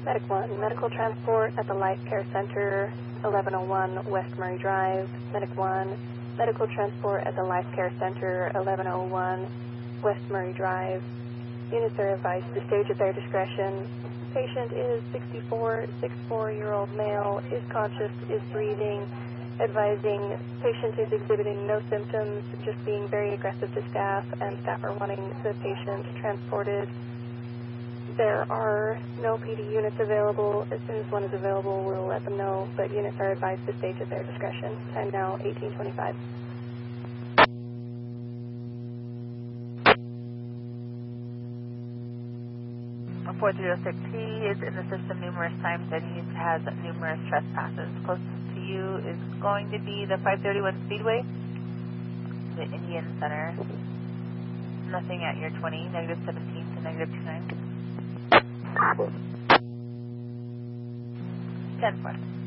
Medic 1, medical transport at the Life Care Center, 1101 West Murray Drive. Medic 1, medical transport at the Life Care Center, 1101 West Murray Drive. Units are advised to stage at their discretion. Patient is 64-year-old male, is conscious, is breathing. Advising patient is exhibiting no symptoms, just being very aggressive to staff, and staff are wanting the patient transported. There are no PD units available. As soon as one is available, we'll let them know, but units are advised to stage at their discretion. Time now, 1825. 406, he is in the system numerous times and he has numerous trespasses. Closest to you is going to be the 531 Speedway, the Indian Center. Nothing at your 20, negative 17 to negative 29. 10-4.